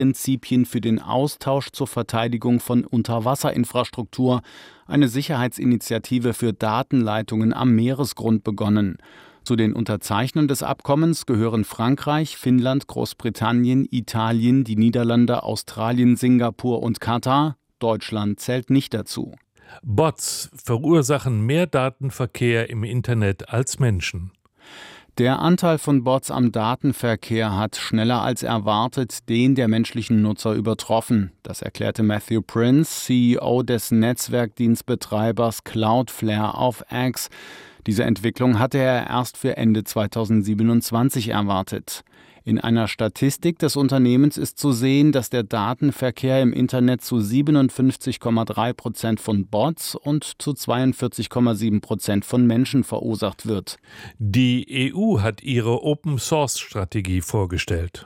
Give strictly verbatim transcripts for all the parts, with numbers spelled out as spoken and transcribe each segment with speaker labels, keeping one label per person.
Speaker 1: Prinzipien für den Austausch zur Verteidigung von Unterwasserinfrastruktur, eine Sicherheitsinitiative für Datenleitungen am Meeresgrund, begonnen. Zu den Unterzeichnern des Abkommens gehören Frankreich, Finnland, Großbritannien, Italien, die Niederlande, Australien, Singapur und Katar. Deutschland zählt nicht dazu.
Speaker 2: Bots verursachen mehr Datenverkehr im Internet als Menschen.
Speaker 1: Der Anteil von Bots am Datenverkehr hat schneller als erwartet den der menschlichen Nutzer übertroffen. Das erklärte Matthew Prince, C E O des Netzwerkdienstbetreibers Cloudflare auf X. Diese Entwicklung hatte er erst für Ende zweitausendsiebenundzwanzig erwartet. In einer Statistik des Unternehmens ist zu sehen, dass der Datenverkehr im Internet zu siebenundfünfzig Komma drei Prozent von Bots und zu zweiundvierzig Komma sieben Prozent von Menschen verursacht wird.
Speaker 2: Die E U hat ihre Open-Source-Strategie vorgestellt.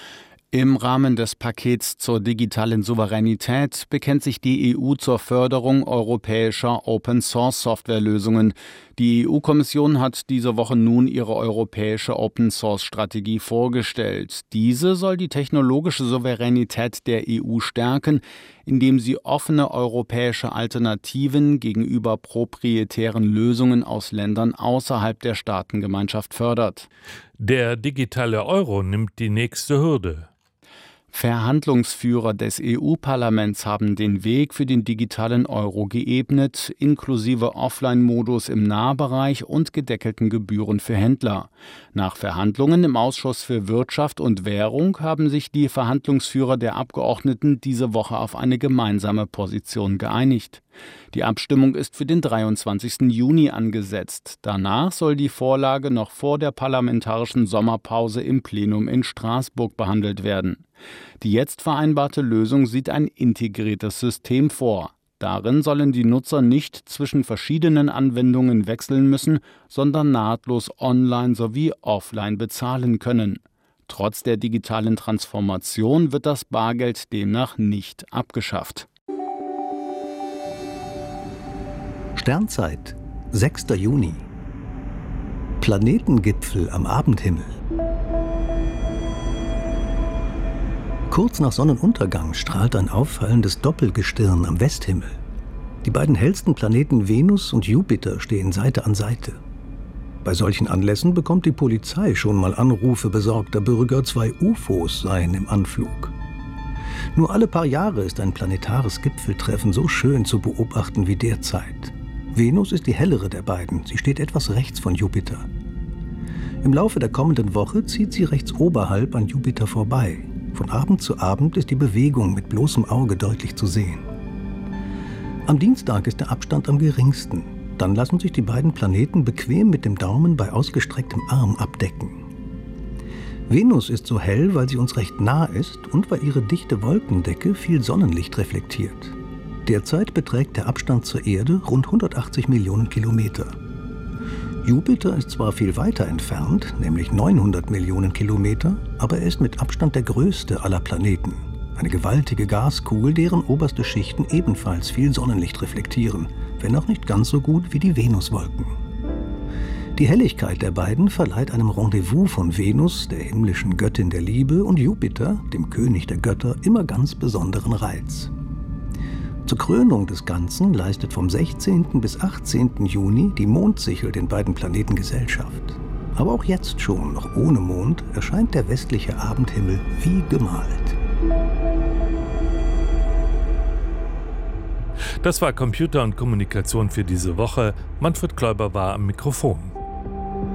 Speaker 1: Im Rahmen des Pakets zur digitalen Souveränität bekennt sich die E U zur Förderung europäischer Open-Source-Softwarelösungen. Die E U-Kommission hat diese Woche nun ihre europäische Open-Source-Strategie vorgestellt. Diese soll die technologische Souveränität der E U stärken, indem sie offene europäische Alternativen gegenüber proprietären Lösungen aus Ländern außerhalb der Staatengemeinschaft fördert.
Speaker 2: Der digitale Euro nimmt die nächste Hürde.
Speaker 1: Verhandlungsführer des E U-Parlaments haben den Weg für den digitalen Euro geebnet, inklusive Offline-Modus im Nahbereich und gedeckelten Gebühren für Händler. Nach Verhandlungen im Ausschuss für Wirtschaft und Währung haben sich die Verhandlungsführer der Abgeordneten diese Woche auf eine gemeinsame Position geeinigt. Die Abstimmung ist für den dreiundzwanzigsten Juni angesetzt. Danach soll die Vorlage noch vor der parlamentarischen Sommerpause im Plenum in Straßburg behandelt werden. Die jetzt vereinbarte Lösung sieht ein integriertes System vor. Darin sollen die Nutzer nicht zwischen verschiedenen Anwendungen wechseln müssen, sondern nahtlos online sowie offline bezahlen können. Trotz der digitalen Transformation wird das Bargeld demnach nicht abgeschafft.
Speaker 3: Sternzeit, sechster Juni. Planetengipfel am Abendhimmel. Kurz nach Sonnenuntergang strahlt ein auffallendes Doppelgestirn am Westhimmel. Die beiden hellsten Planeten Venus und Jupiter stehen Seite an Seite. Bei solchen Anlässen bekommt die Polizei schon mal Anrufe besorgter Bürger, zwei U F Os seien im Anflug. Nur alle paar Jahre ist ein planetares Gipfeltreffen so schön zu beobachten wie derzeit. Venus ist die hellere der beiden, sie steht etwas rechts von Jupiter. Im Laufe der kommenden Woche zieht sie rechts oberhalb an Jupiter vorbei. Von Abend zu Abend ist die Bewegung mit bloßem Auge deutlich zu sehen. Am Dienstag ist der Abstand am geringsten. Dann lassen sich die beiden Planeten bequem mit dem Daumen bei ausgestrecktem Arm abdecken. Venus ist so hell, weil sie uns recht nah ist und weil ihre dichte Wolkendecke viel Sonnenlicht reflektiert. Derzeit beträgt der Abstand zur Erde rund hundertachtzig Millionen Kilometer. Jupiter ist zwar viel weiter entfernt, nämlich neunhundert Millionen Kilometer, aber er ist mit Abstand der größte aller Planeten. Eine gewaltige Gaskugel, deren oberste Schichten ebenfalls viel Sonnenlicht reflektieren, wenn auch nicht ganz so gut wie die Venuswolken. Die Helligkeit der beiden verleiht einem Rendezvous von Venus, der himmlischen Göttin der Liebe, und Jupiter, dem König der Götter, immer ganz besonderen Reiz. Zur Krönung des Ganzen leistet vom sechzehnten bis achtzehnten Juni die Mondsichel den beiden Planeten Gesellschaft. Aber auch jetzt schon, noch ohne Mond, erscheint der westliche Abendhimmel wie gemalt.
Speaker 2: Das war Computer und Kommunikation für diese Woche. Manfred Kläuber war am Mikrofon.